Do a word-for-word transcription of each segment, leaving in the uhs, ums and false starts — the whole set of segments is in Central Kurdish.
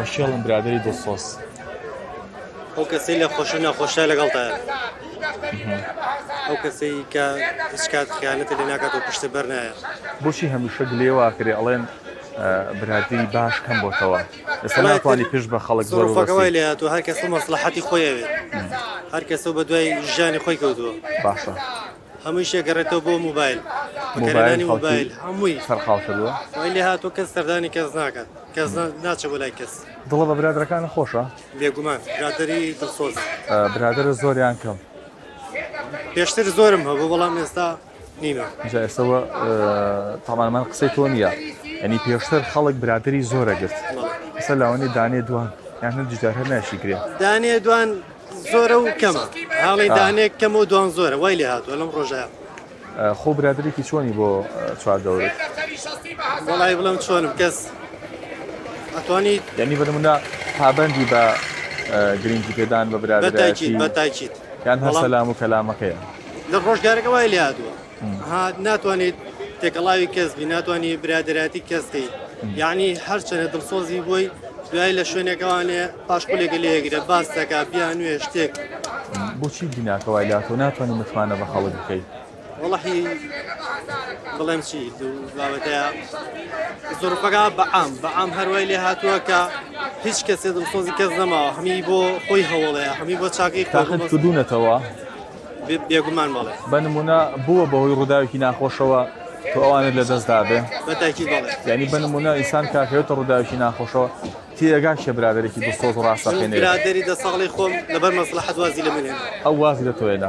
بەشێڵم برادری دڵسۆز ئەو کەسەی لە خۆشە ناخۆشە لەگەڵتایە ئەو کەسەی کە هیچ کات خیانەتی لێ ناکات و پشتە بەر نایە بۆچی هەمیشە گلێ واکرێ ئەڵێن برادری باش کەم بۆتەوە ئێستا ناتوانانی پێش بە خەڵک زۆر ڕۆفەکەوای لێ هاتووە هەر کەس مەسلحەتی خۆیەوێت هەر کەسە بە دوای ژیانی خۆی کەوتووە باشە هەمووی شێگەڕێتەوە بۆ موبایل بەکارهێنانی موبایل هەمووی سەرخاڵ کردووە وای لێ هاتووە کەس سەردانی کەس ناکات کەس ناچە بۆ لای کەس دڵە بە برادەکانە خۆشە بێگومان برادری دڵسۆز برادرە زۆریان کەم پێشتر زۆرم هەبوو بەڵام ئێستا نیمە جا ئێستەوە تاوانمان قسەی تۆ نییە ینی پێشتر خەڵک برادری زۆرە گرت ئێستا لاوەنی دانێ دوان یان هەر جدار هەر ناشیگرێ دانێ دوان زۆرە و کەمە هاڵی دانێک کەم و دوان زۆرە وای لێ هاتووە لەم ڕۆژەیە خۆ برادێکی چۆنی بۆ چواردەورت وەڵای بڵم چۆنم کەس ئەتوانی یعنی بەنمونە پابەندی بە گرنگی پێدان بە برادایکی بە تاکید یان هەر سەلام و کەلامەکەیە لە ڕۆژگارەکە وای لێ هاتووە ناتوانێت تێکەڵاوی کەسبی ناتوانانی برادراتی کەسکەی یعنی هەرچەنە دڵسۆزی بۆی دوای لە شوێنێکەوانێ پاشقولێکە لێگرێ باس دەکا بیان نوێ شتێک بۆچی بیناکەوای لاتۆ ناتوانانی متمانە بە خەڵک بکەیت وەڵەحی بڵێم چی بابەتەیە زۆرفەکە بەعام بەعام هەروای لێ هاتووە کە هیچ کەسێ دڵسۆزی کەس نەماوە هەمی بۆ خۆی هەوڵەیە هەمی بۆ چاکەی تاقت کردوونەتەوە بێگومان بڵێ بەنمونە بووە بەهۆی ڕووداوێکی ناخۆشەوە تۆ ئەوانت لە دەست دابێ بەتاکید بڵێ یعنی بەنمونە ئینسان کاکەوێتە ڕووداوێکی ناخۆشەوە تێگا شە برادێکی دڵسۆز و ڕاستەقێنێ برادری دە ساڵی خۆم لەبەر مەسلحەت وازی لە منێ ئەو وازی لە تۆیدا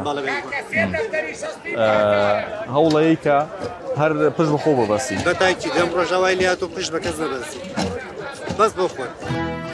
هەوڵەیە کە هەر پشت بە خۆ ببەسی بەتاکید ئەم ڕۆژەوای لێ هاتوو پشت بە کەس نەبەسی بەس بۆ خۆت